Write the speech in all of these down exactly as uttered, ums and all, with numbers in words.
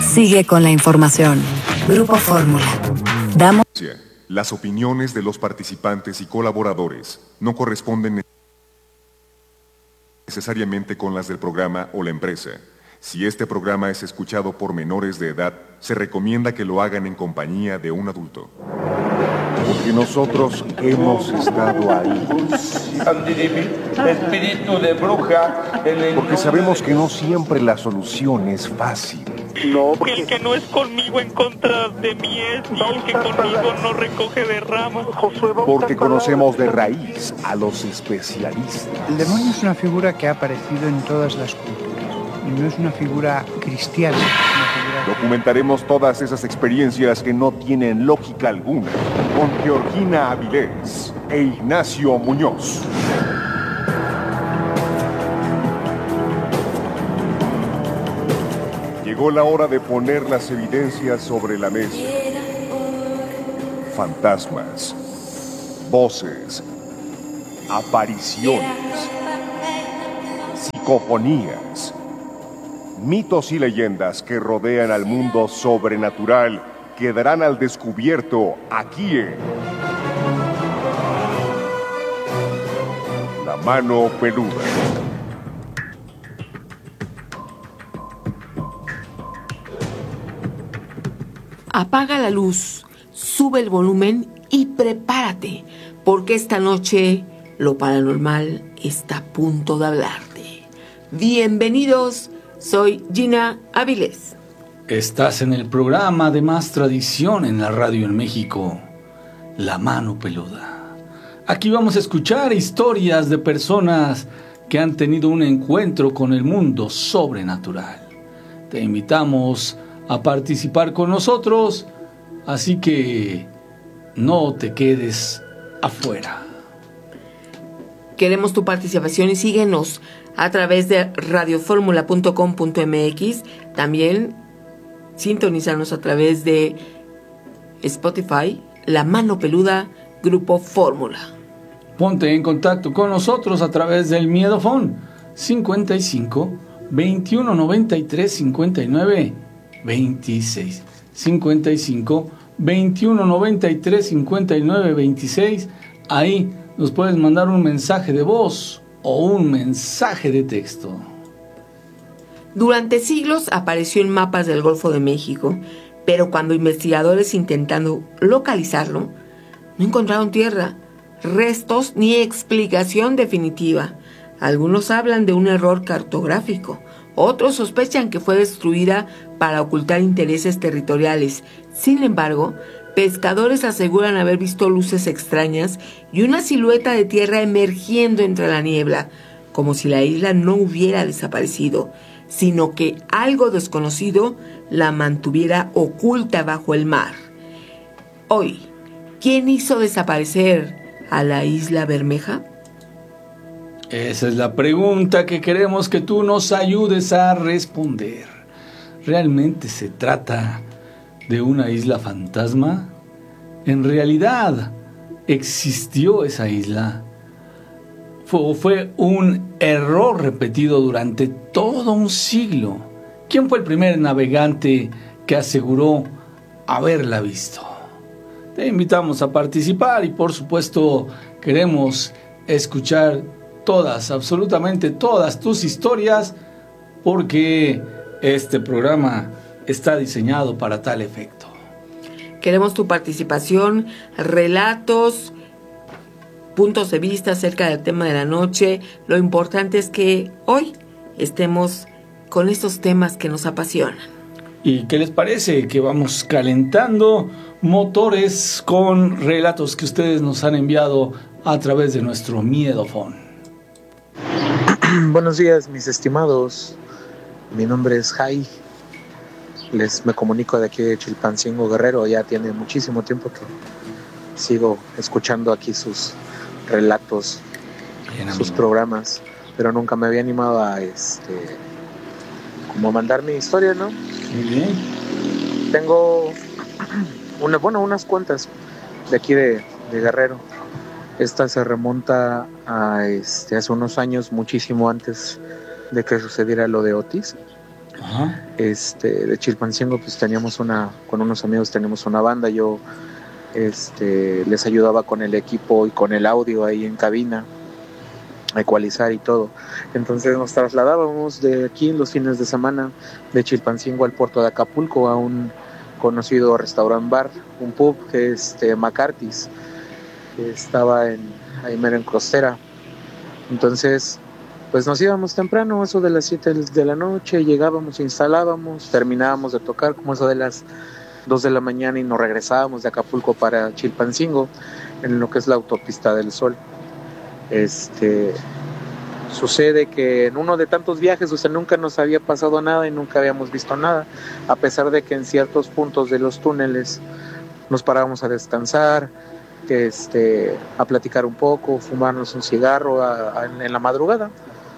Sigue con la información. Grupo Fórmula. Damos... Las opiniones de los participantes y colaboradores no corresponden necesariamente con las del programa o la empresa. Si este programa es escuchado por menores de edad, se recomienda que lo hagan en compañía de un adulto. Porque nosotros hemos estado ahí. Espíritu de bruja. Porque sabemos que no siempre la solución es fácil. No, porque el que no es conmigo en contra de mí es, y el que conmigo no recoge de ramas. Porque conocemos de raíz a los especialistas. El demonio es una figura que ha aparecido en todas las culturas. Y no es una figura cristiana. Es una figura... Documentaremos todas esas experiencias que no tienen lógica alguna con Georgina Avilés e Ignacio Muñoz. Llegó la hora de poner las evidencias sobre la mesa. Fantasmas, voces, apariciones, psicofonías, mitos y leyendas que rodean al mundo sobrenatural quedarán al descubierto aquí en La Mano Peluda. Apaga la luz, sube el volumen y prepárate, porque esta noche lo paranormal está a punto de hablarte. Bienvenidos, soy Gina Avilés. Estás en el programa de más tradición en la radio en México, La Mano Peluda. Aquí vamos a escuchar historias de personas que han tenido un encuentro con el mundo sobrenatural. Te invitamos a participar con nosotros, así que no te quedes afuera. Queremos tu participación y síguenos a través de radio fórmula punto com punto m x. También sintonizarnos a través de Spotify, La Mano Peluda, Grupo Fórmula. Ponte en contacto con nosotros a través del Miedofón cincuenta y cinco, veintiuno noventa y tres, cincuenta y nueve veintiséis. cincuenta y cinco, veintiuno noventa y tres, cincuenta y nueve veintiséis. Ahí nos puedes mandar un mensaje de voz o un mensaje de texto. Durante siglos apareció en mapas del Golfo de México, pero cuando investigadores intentando localizarlo, no encontraron tierra, restos ni explicación definitiva. Algunos hablan de un error cartográfico, otros sospechan que fue destruida para ocultar intereses territoriales. Sin embargo, pescadores aseguran haber visto luces extrañas y una silueta de tierra emergiendo entre la niebla, como si la isla no hubiera desaparecido, sino que algo desconocido la mantuviera oculta bajo el mar. Hoy, ¿quién hizo desaparecer a la Isla Bermeja? Esa es la pregunta que queremos que tú nos ayudes a responder. ¿Realmente se trata de una isla fantasma? ¿En realidad existió esa isla? ¿Fue, fue un error repetido durante todo un siglo? ¿Quién fue el primer navegante que aseguró haberla visto? Te invitamos a participar y por supuesto queremos escuchar todas, absolutamente todas tus historias, porque este programa está diseñado para tal efecto. Queremos tu participación, relatos, puntos de vista acerca del tema de la noche. Lo importante es que hoy estemos con estos temas que nos apasionan. ¿Y qué les parece? Que vamos calentando motores con relatos que ustedes nos han enviado a través de nuestro Miedofón. Buenos días, mis estimados. Mi nombre es Jai. Les me comunico de aquí de Chilpancingo, Guerrero. Ya tiene muchísimo tiempo que sigo escuchando aquí sus relatos, Bien, sus programas, pero nunca me había animado a este como mandar mi historia, ¿no? Muy bien. Tengo una, bueno, unas cuantas de aquí de, de Guerrero. Esta se remonta a este hace unos años, muchísimo antes de que sucediera lo de Otis. Ajá. este, de Chilpancingo, pues teníamos una, con unos amigos teníamos una banda, yo este, les ayudaba con el equipo y con el audio ahí en cabina, a ecualizar y todo. Entonces nos trasladábamos de aquí los fines de semana, de Chilpancingo al puerto de Acapulco, a un conocido restaurant bar, un pub, que es este, McCarthy's, que estaba en, ahí mero en Costera. Entonces, pues nos íbamos temprano, eso de las siete de la noche, llegábamos, instalábamos, terminábamos de tocar como eso de las dos de la mañana y nos regresábamos de Acapulco para Chilpancingo, en lo que es la autopista del Sol. Este, sucede que en uno de tantos viajes, o sea, nunca nos había pasado nada y nunca habíamos visto nada, a pesar de que en ciertos puntos de los túneles nos parábamos a descansar, que este, a platicar un poco, fumarnos un cigarro a, a, en la madrugada.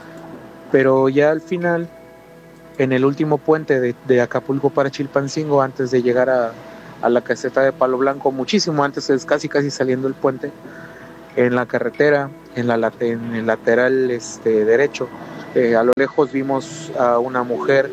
Pero ya al final, en el último puente de, de Acapulco para Chilpancingo, antes de llegar a, a la caseta de Palo Blanco, muchísimo antes, es casi casi saliendo el puente, en la carretera, en, la, en el lateral este, derecho, eh, a lo lejos vimos a una mujer,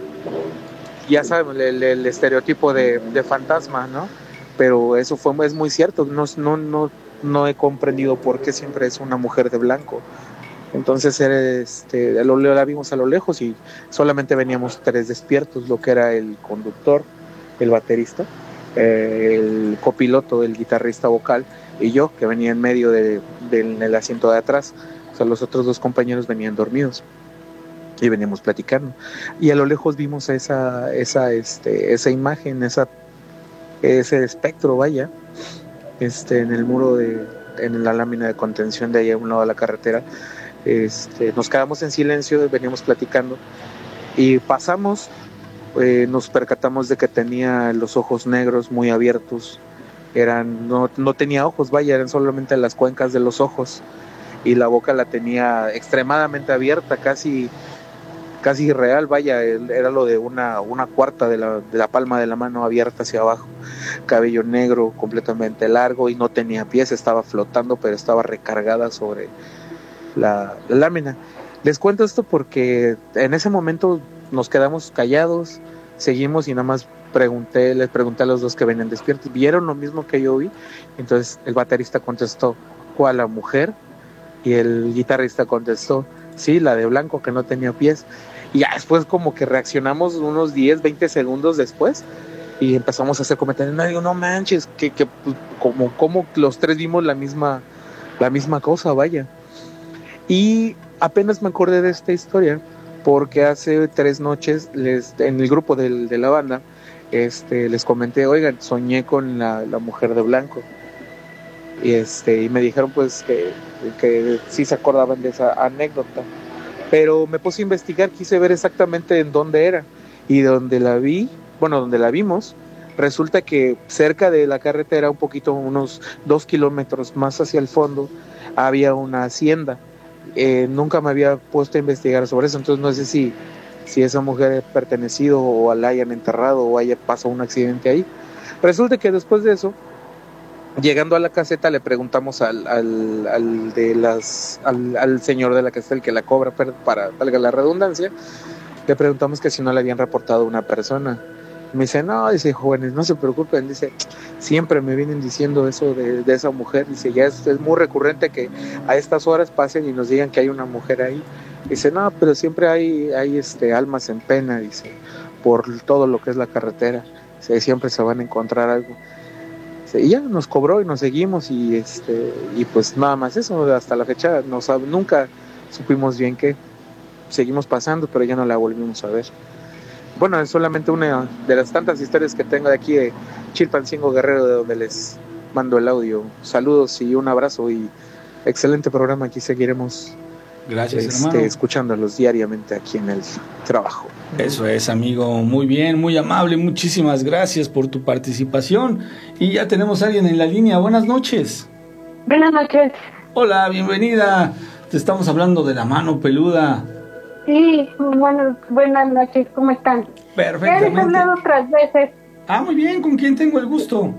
ya saben, el, el estereotipo de, de fantasma, ¿no? Pero eso fue, es muy cierto, no, no, no, no he comprendido por qué siempre es una mujer de blanco. Entonces este, lo, la vimos a lo lejos y solamente veníamos tres despiertos, lo que era el conductor, el baterista, eh, el copiloto, el guitarrista vocal, y yo, que venía en medio de, de, del asiento de atrás. O sea, los otros dos compañeros venían dormidos y veníamos platicando. Y a lo lejos vimos esa, esa, este, esa imagen, esa, ese espectro, vaya, este, en el muro, de, en la lámina de contención de ahí a un lado de la carretera. Este, nos quedamos en silencio, veníamos platicando y pasamos, eh, nos percatamos de que tenía los ojos negros muy abiertos. Eran, no, no tenía ojos, vaya, eran solamente las cuencas de los ojos y la boca la tenía extremadamente abierta, casi, casi irreal, vaya, era lo de una, una cuarta de la, de la palma de la mano abierta hacia abajo, cabello negro completamente largo y no tenía pies, estaba flotando pero estaba recargada sobre la, la lámina. Les cuento esto porque en ese momento nos quedamos callados, seguimos y nada más pregunté, les pregunté a los dos que venían despiertos, ¿vieron lo mismo que yo vi? Entonces el baterista contestó, ¿cuál, la mujer? Y el guitarrista contestó, sí, la de blanco que no tenía pies. Y ya después como que reaccionamos unos diez, veinte segundos después y empezamos a hacer comentarios, no, digo, no manches, que, que como, como los tres vimos la misma, la misma cosa, vaya. Y apenas me acordé de esta historia porque hace tres noches les, en el grupo del, de la banda este, les comenté, oigan, soñé con la, la mujer de blanco. Y, este, y me dijeron pues que, que sí se acordaban de esa anécdota. Pero me puse a investigar, quise ver exactamente en dónde era. Y donde la vi, bueno, donde la vimos, resulta que cerca de la carretera, un poquito, unos dos kilómetros más hacia el fondo, había una hacienda. Eh, nunca me había puesto a investigar sobre eso, entonces no sé si, si esa mujer ha pertenecido o la hayan enterrado o haya pasado un accidente ahí. Resulta que después de eso, llegando a la caseta, le preguntamos al, al, al, de las, al, al señor de la caseta, el que la cobra, para valga la redundancia, le preguntamos que si no le habían reportado una persona. Me dice, no, dice, jóvenes, no se preocupen, dice, siempre me vienen diciendo eso de, de esa mujer, dice, ya es, es muy recurrente que a estas horas pasen y nos digan que hay una mujer ahí. Dice, no, pero siempre hay, hay este, almas en pena, dice, por todo lo que es la carretera, dice, siempre se van a encontrar algo. Dice, y ya nos cobró y nos seguimos y este y pues nada más eso, hasta la fecha no sab- nunca supimos bien qué, seguimos pasando, pero ya no la volvimos a ver. Bueno, es solamente una de las tantas historias que tengo de aquí de Chilpancingo Guerrero, de donde les mando el audio. Saludos y un abrazo y excelente programa. Aquí seguiremos Gracias, este, hermano. escuchándolos diariamente aquí en el trabajo. Eso es, amigo. Muy bien, muy amable. Muchísimas gracias por tu participación. Y ya tenemos a alguien en la línea. Buenas noches. Buenas noches. Hola, bienvenida. Te estamos hablando de la mano peluda. Sí, bueno, buenas noches, ¿cómo están? Perfectamente. Ya les he hablado otras veces. Ah, muy bien, ¿con quién tengo el gusto?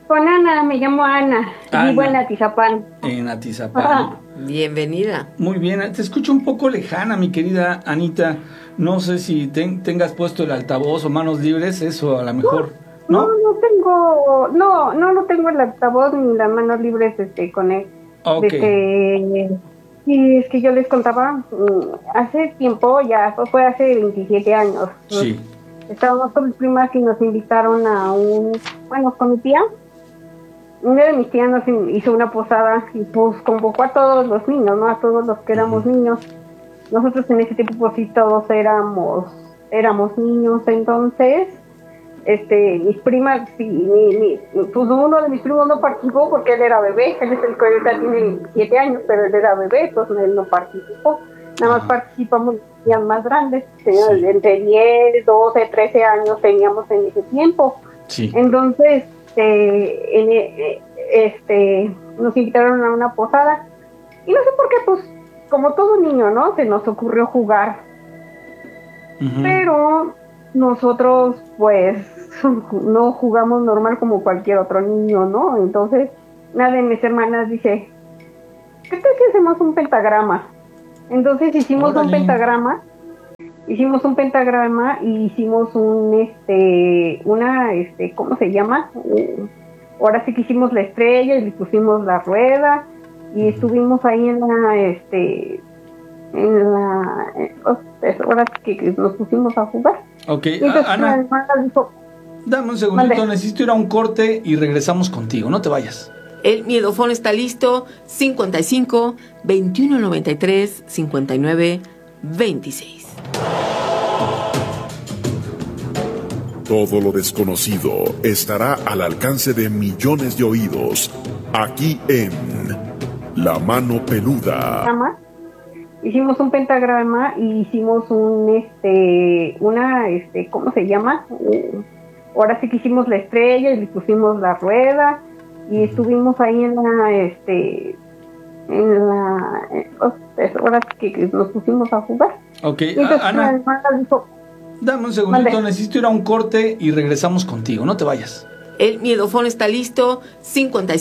Con Ana, me llamo Ana. Ana. Vivo en Atizapán. En Atizapán. Ajá. Bienvenida. Muy bien, te escucho un poco lejana, mi querida Anita. No sé si ten- tengas puesto el altavoz o manos libres, eso a lo mejor, ¿no? No, no tengo, no, no, no tengo el altavoz ni las manos libres este, con él. Ok. Este, y es que yo les contaba, mm, hace tiempo, ya fue, fue hace veintisiete años. Sí. Estábamos con mis primas y nos invitaron a un, bueno, con mi tía. Una de mis tías nos hizo una posada y pues convocó a todos los niños, ¿no? A todos los que éramos niños. Nosotros en ese tiempo pues sí todos éramos, éramos niños, entonces, este, mis primas, sí, mi, mi, pues uno de mis primos no participó porque él era bebé, él es el que ahorita tiene siete años, pero él era bebé, entonces él no participó. Nada más participamos niñas más grandes, teníamos Sí. entre diez, doce, trece años teníamos en ese tiempo. Sí. Entonces, eh, en, eh, este, nos invitaron a una posada y no sé por qué, pues, como todo niño, ¿no? Se nos ocurrió jugar, Ujú. pero nosotros, pues, no jugamos normal como cualquier otro niño, ¿no? Entonces, una de mis hermanas dice, ¿qué tal si hacemos un pentagrama? Entonces hicimos Órale. un pentagrama, hicimos un pentagrama y hicimos un, este, una, este, ¿cómo se llama? Uh, ahora sí que hicimos la estrella y le pusimos la rueda y estuvimos ahí en la, este, en la, eh, oh, pues, ahora sí que, que nos pusimos a jugar. Ok, Y entonces a- una Ana, hermana dijo, dame un segundito, Mande. necesito ir a un corte y regresamos contigo, no te vayas. El miedofón está listo. cincuenta y cinco, veintiuno noventa y tres, cincuenta y nueve, veintiséis. Todo lo desconocido estará al alcance de millones de oídos, aquí en La Mano Peluda. pentagrama, hicimos un pentagrama y hicimos un, este, una, este, ¿cómo se llama? Uh, ahora sí que hicimos la estrella y le pusimos la rueda y estuvimos ahí en la, este, en la, eh, oh, pues, ahora sí que, que nos pusimos a jugar. Ok, Y entonces a- una Ana, hermana dijo, dame un segundito, Mande. necesito ir a un corte y regresamos contigo, no te vayas. El miedofón está listo. cincuenta y